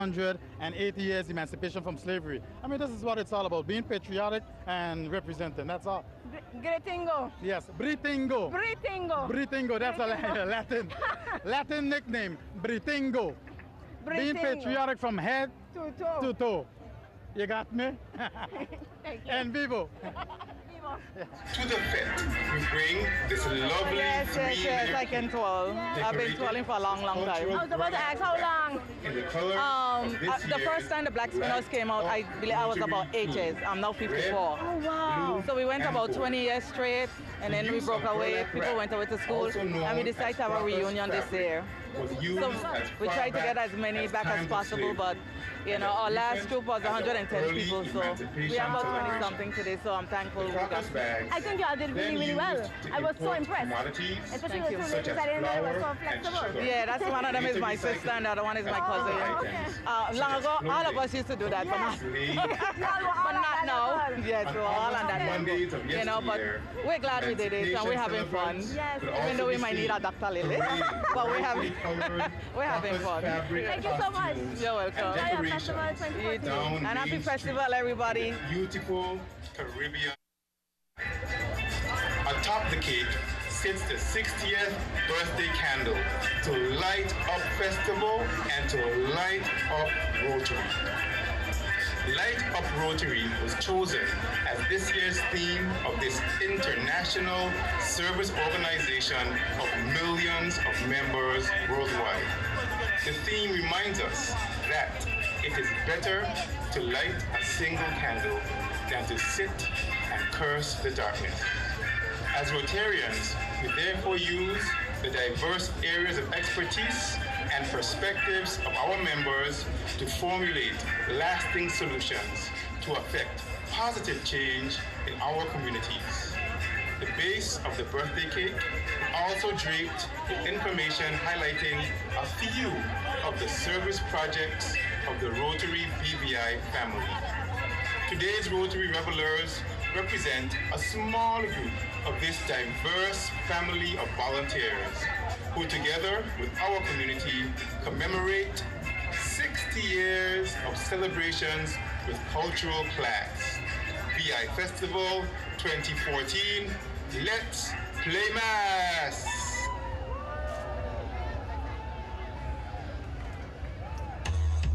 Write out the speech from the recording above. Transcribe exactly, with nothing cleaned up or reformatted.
hundred eighty years emancipation from slavery. I mean, this is what it's all about, being patriotic and representing, that's all. Gretingo. Yes, Britingo. Britingo. Britingo, that's Britingo. a Latin, Latin nickname, Britingo. Being Britingo. patriotic from head To toe. to toe. You got me? Thank you. And vivo. To the fete, we bring this lovely Yes, yes, yes, I can twirl. I've been twirling for a long, long time. I was about to ask how long. in the color Um, of this uh, the year's first time the Black Spinners Light came out, I Up believe I was Rotary about eight Blue. years. I'm now fifty-four. Oh, wow. So we went and about gold. twenty years straight, and then we use broke of away. burlap People wrap, went away to school, also known and we decided to have a as reunion this fabric, year. was used So as we far tried to get back as many as back as times of possible, slavery. but you know, our last troop was As one hundred ten early people, so we emancipation have about twenty celebration. something today. So I'm thankful we Crocus got. bags, I think y'all did really, then really well. used to I was so import impressed. commodities Especially Thank the you. two such ladies as that didn't know it was so flour and flexible. sugar. Yeah, that's one of them is my Later sister, and the other one is my Oh, cousin. items, Uh, long such ago, as all of clothing, us used to do that, but not, slaves, Y'all were all but on not that now. level. Yes, we're all on that level. Mondays of You know, but yesteryear, we're glad we did it, and we're having fun. celebrants Yes. could Even also though we be might need seen a doctor lately, parading but we're brightly having colored we're having crocus fun. fabric Thank you so much. costumes You're welcome. and Enjoy your festival decorations twenty You too. fourteen. down And happy Main festival, Street. everybody. Beautiful Caribbean. Atop the cake sits the sixtieth birthday candle to light up festival and to light up Rotary. Light Up Rotary was chosen as this year's theme of this international service organization of millions of members worldwide. The theme reminds us that it is better to light a single candle than to sit and curse the darkness. As Rotarians, we therefore use the diverse areas of expertise and perspectives of our members to formulate lasting solutions to affect positive change in our communities. The base of the birthday cake also draped with information highlighting a few of the service projects of the Rotary B V I family. Today's Rotary Revelers represent a small group of this diverse family of volunteers who together with our community commemorate sixty years of celebrations with cultural class. V I Festival twenty fourteen, let's play mass!